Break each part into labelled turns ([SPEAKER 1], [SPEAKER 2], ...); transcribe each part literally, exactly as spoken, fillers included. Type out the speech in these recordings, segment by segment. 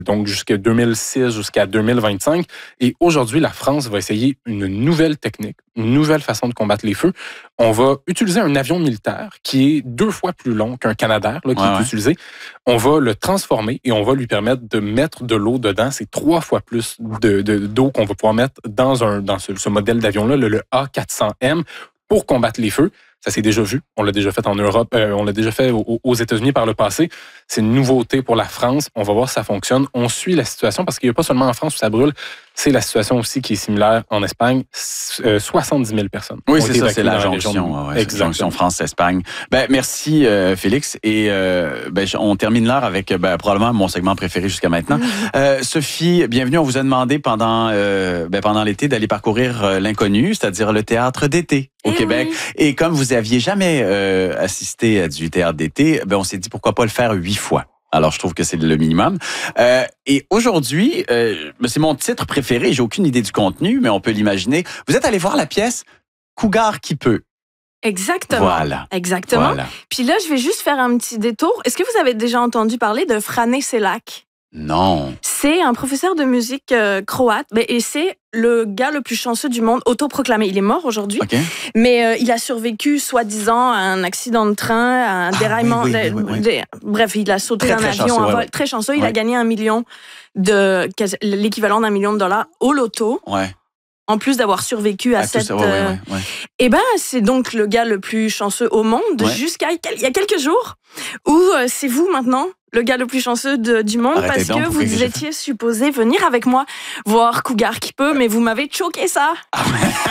[SPEAKER 1] donc jusqu'à deux mille six, jusqu'à deux mille vingt-cinq. Et aujourd'hui, la France va essayer une nouvelle technique, une nouvelle façon de combattre les feux. On va utiliser un avion militaire qui est deux fois plus long qu'un Canadair là, qui ouais, est ouais. utilisé. On va le transformer et on va lui permettre de mettre de l'eau dedans. C'est trois fois plus de, de, d'eau qu'on va pouvoir mettre dans, un, dans ce, ce modèle d'avion-là, le, le A quatre cents M, pour combattre les feux. Ça s'est déjà vu. On l'a déjà fait en Europe. Euh, on l'a déjà fait aux, aux États-Unis par le passé. C'est une nouveauté pour la France. On va voir si ça fonctionne. On suit la situation parce qu'il n'y a pas seulement en France où ça brûle. C'est la situation aussi qui est similaire en Espagne. Euh, soixante-dix mille personnes.
[SPEAKER 2] Oui, c'est ça. C'est la jonction. Ouais, la jonction France-Espagne. Ben, merci, euh, Félix. Et euh, ben, on termine l'heure avec ben, probablement mon segment préféré jusqu'à maintenant. Euh, Sophie, bienvenue. On vous a demandé pendant, euh, ben, pendant l'été d'aller parcourir euh, l'inconnu, c'est-à-dire le théâtre d'été au
[SPEAKER 3] et
[SPEAKER 2] Québec.
[SPEAKER 3] Oui.
[SPEAKER 2] Et comme vous aviez jamais euh, assisté à du théâtre d'été, ben, on s'est dit pourquoi pas le faire huit fois. Alors, je trouve que c'est le minimum. Euh, et aujourd'hui, euh, c'est mon titre préféré. J'ai aucune idée du contenu, mais on peut l'imaginer. Vous êtes allé voir la pièce Cougar qui peut.
[SPEAKER 3] Exactement.
[SPEAKER 2] Voilà.
[SPEAKER 3] Exactement.
[SPEAKER 2] Voilà.
[SPEAKER 3] Puis là, je vais juste faire un petit détour. Est-ce que vous avez déjà entendu parler de Frané Selak?
[SPEAKER 2] Non.
[SPEAKER 3] C'est un professeur de musique euh, croate et c'est le gars le plus chanceux du monde, autoproclamé. Il est mort aujourd'hui,
[SPEAKER 2] okay.
[SPEAKER 3] mais euh, il a survécu, soi-disant, à un accident de train, à un ah, déraillement.
[SPEAKER 2] Oui, oui, oui, oui, oui.
[SPEAKER 3] Bref, il a sauté
[SPEAKER 2] très,
[SPEAKER 3] d'un
[SPEAKER 2] très
[SPEAKER 3] avion
[SPEAKER 2] chanceux,
[SPEAKER 3] en vol.
[SPEAKER 2] ouais, ouais.
[SPEAKER 3] Très chanceux. Il
[SPEAKER 2] ouais.
[SPEAKER 3] a gagné un million de l'équivalent d'un million de dollars au loto.
[SPEAKER 2] Ouais.
[SPEAKER 3] En plus d'avoir survécu à, à cette...
[SPEAKER 2] Ça, ouais, ouais, ouais, ouais.
[SPEAKER 3] Eh ben, c'est donc le gars le plus chanceux au monde ouais. jusqu'à il y a quelques jours où euh, c'est vous maintenant le gars le plus chanceux de, du monde. Arrêtez parce donc, que vous que étiez supposé venir avec moi voir Cougar qui peut, mais vous m'avez choqué ça.
[SPEAKER 2] Ah,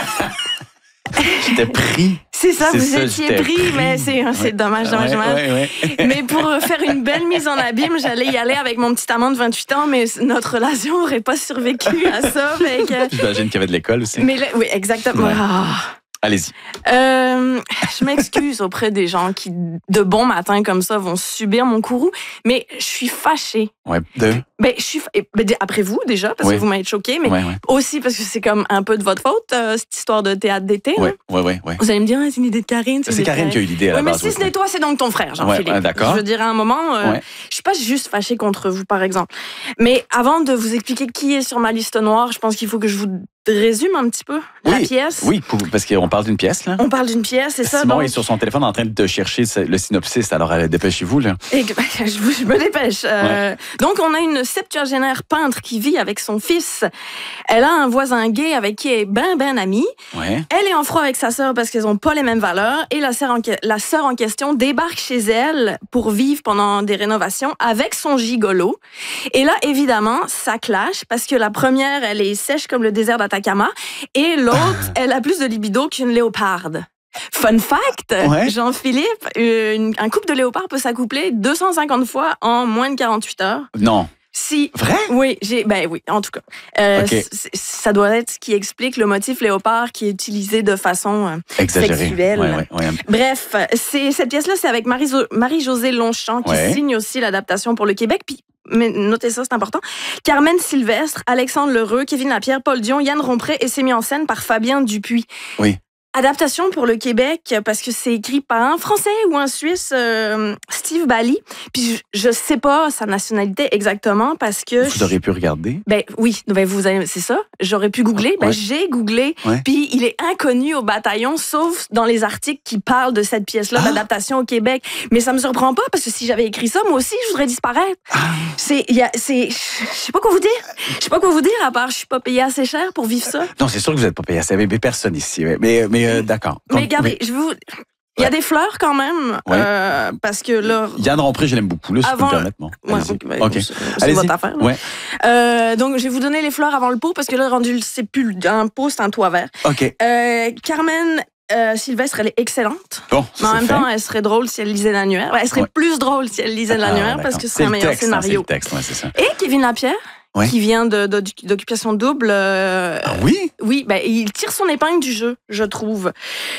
[SPEAKER 2] j'étais pris.
[SPEAKER 3] C'est ça,
[SPEAKER 2] c'est
[SPEAKER 3] vous
[SPEAKER 2] ça,
[SPEAKER 3] étiez pris, pris, mais c'est ouais. dommage, dommage,
[SPEAKER 2] ouais,
[SPEAKER 3] dommage.
[SPEAKER 2] Ouais, ouais.
[SPEAKER 3] Mais pour faire une belle mise en abîme, j'allais y aller avec mon petit amant de vingt-huit ans, mais notre relation n'aurait pas survécu à ça. Que...
[SPEAKER 2] J'imagine qu'il y avait de l'école aussi.
[SPEAKER 3] Mais là, oui, exactement.
[SPEAKER 2] Ouais.
[SPEAKER 3] Oh.
[SPEAKER 2] Allez-y.
[SPEAKER 3] Euh, je m'excuse auprès des gens qui, de bon matin comme ça, vont subir mon courroux, mais je suis fâchée.
[SPEAKER 2] Ouais, de...
[SPEAKER 3] Ben, je suis, ben, après vous, déjà, parce
[SPEAKER 2] oui.
[SPEAKER 3] que vous m'avez choquée, mais
[SPEAKER 2] ouais, ouais.
[SPEAKER 3] aussi parce que c'est comme un peu de votre faute, euh, cette histoire de théâtre d'été.
[SPEAKER 2] Oui, oui, oui. Ouais.
[SPEAKER 3] Vous allez me dire, c'est une idée de Karine.
[SPEAKER 2] C'est, c'est Karine qui a eu l'idée à la
[SPEAKER 3] ouais,
[SPEAKER 2] base.
[SPEAKER 3] Mais si ce n'est toi, c'est donc ton frère, Jean-Philippe.
[SPEAKER 2] Ouais, d'accord.
[SPEAKER 3] Je veux dire, à un moment, euh,
[SPEAKER 2] ouais.
[SPEAKER 3] je suis pas juste fâchée contre vous, par exemple. Mais avant de vous expliquer qui est sur ma liste noire, je pense qu'il faut que je vous résume un petit peu
[SPEAKER 2] oui,
[SPEAKER 3] la pièce.
[SPEAKER 2] Oui, pour, parce qu'on parle d'une pièce, là.
[SPEAKER 3] On parle d'une pièce, c'est ça.
[SPEAKER 2] Simon
[SPEAKER 3] donc...
[SPEAKER 2] est sur son téléphone en train de chercher le synopsis, alors allez, dépêchez-vous, là.
[SPEAKER 3] Et, je, je me dépêche. Euh,
[SPEAKER 2] ouais.
[SPEAKER 3] Donc, on a une septuagénaire peintre qui vit avec son fils. Elle a un voisin gay avec qui elle est ben, ben amie.
[SPEAKER 2] Ouais.
[SPEAKER 3] Elle est en froid avec sa sœur parce qu'elles n'ont pas les mêmes valeurs. Et la sœur, en, la sœur en question débarque chez elle pour vivre pendant des rénovations avec son gigolo. Et là, évidemment, ça clash parce que la première, elle est sèche comme le désert d'Atacama. Et l'autre, elle a plus de libido qu'une léoparde. Fun fact,
[SPEAKER 2] ouais.
[SPEAKER 3] Jean-Philippe, une, un couple de léopards peut s'accoupler deux cent cinquante fois en moins de quarante-huit heures.
[SPEAKER 2] Non.
[SPEAKER 3] Si.
[SPEAKER 2] Vrai?
[SPEAKER 3] Oui, j'ai, ben oui, en tout cas. Euh,
[SPEAKER 2] okay.
[SPEAKER 3] Ça doit être ce qui explique le motif léopard qui est utilisé de façon euh,
[SPEAKER 2] exagérée.
[SPEAKER 3] Sexuelle.
[SPEAKER 2] Ouais, ouais, ouais.
[SPEAKER 3] Bref, c'est, cette pièce-là, c'est avec Marie, Marie-Josée Longchamp qui
[SPEAKER 2] ouais.
[SPEAKER 3] signe aussi l'adaptation pour le Québec. Puis, mais notez ça, c'est important. Carmen Sylvestre, Alexandre Lheureux, Kevin Lapierre, Paul Dion, Yann Rompré et c'est mis en scène par Fabien Dupuis.
[SPEAKER 2] Oui.
[SPEAKER 3] Adaptation pour le Québec, parce que c'est écrit par un Français ou un Suisse, euh, Steve Bally. Puis je, je sais pas sa nationalité exactement, parce que...
[SPEAKER 2] Vous auriez pu regarder?
[SPEAKER 3] Ben oui, ben vous avez, c'est ça. J'aurais pu googler. Ben
[SPEAKER 2] ouais.
[SPEAKER 3] j'ai googlé.
[SPEAKER 2] Ouais.
[SPEAKER 3] Puis il est inconnu au bataillon, sauf dans les articles qui parlent de cette pièce-là, ah. d'adaptation au Québec. Mais ça me surprend pas, parce que si j'avais écrit ça, moi aussi, je voudrais disparaître. Ah. C'est, y a, c'est, je sais pas quoi vous dire. Je sais pas quoi vous dire, à part je suis pas payée assez cher pour vivre ça.
[SPEAKER 2] Non, c'est sûr que vous êtes pas payée assez. Mais personne ici. Mais, mais euh, d'accord.
[SPEAKER 3] Mais regardez, je vous... Il y a des fleurs quand même,
[SPEAKER 2] ouais.
[SPEAKER 3] euh, parce que là...
[SPEAKER 2] Yann Rompré, je l'aime beaucoup, là, si
[SPEAKER 3] avant...
[SPEAKER 2] vous me permettez. Bon,
[SPEAKER 3] ouais,
[SPEAKER 2] allez-y.
[SPEAKER 3] Ben,
[SPEAKER 2] okay.
[SPEAKER 3] C'est, c'est
[SPEAKER 2] allez-y.
[SPEAKER 3] votre affaire.
[SPEAKER 2] Ouais.
[SPEAKER 3] Euh, donc, je vais vous donner les fleurs avant le pot, parce que là, rendu, c'est plus un pot, c'est un toit vert.
[SPEAKER 2] OK.
[SPEAKER 3] Euh, Carmen euh, Sylvestre, elle est excellente.
[SPEAKER 2] Bon,
[SPEAKER 3] mais en même
[SPEAKER 2] fait.
[SPEAKER 3] temps, elle serait drôle si elle lisait l'annuaire. Elle serait ouais. plus drôle si elle lisait l'annuaire, ah, parce que c'est, c'est un meilleur
[SPEAKER 2] texte,
[SPEAKER 3] scénario.
[SPEAKER 2] C'est le texte, ouais, c'est ça.
[SPEAKER 3] Et Kevin Lapierre,
[SPEAKER 2] ouais.
[SPEAKER 3] qui vient de, de, d'Occupation Double. Euh,
[SPEAKER 2] ah oui?
[SPEAKER 3] Oui, ben, il tire son épingle du jeu, je trouve.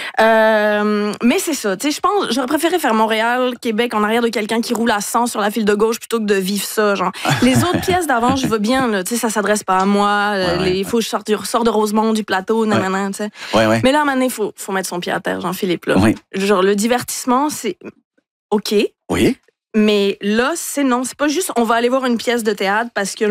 [SPEAKER 3] Euh, mais c'est ça, tu sais, je pense, j'aurais préféré faire Montréal, Québec, en arrière de quelqu'un qui roule à cent sur la file de gauche plutôt que de vivre ça, genre. Les autres pièces d'avant, je veux bien, tu sais, ça s'adresse pas à moi, ouais, les, ouais, faut que je sorte, sors de Rosemont, du plateau, nanana, tu sais.
[SPEAKER 2] Ouais, ouais.
[SPEAKER 3] Mais là, à un moment donné, il faut, faut mettre son pied à terre, Jean-Philippe, là.
[SPEAKER 2] Oui.
[SPEAKER 3] Genre, le divertissement, c'est OK.
[SPEAKER 2] Oui.
[SPEAKER 3] Mais là, c'est non. C'est pas juste on va aller voir une pièce de théâtre parce que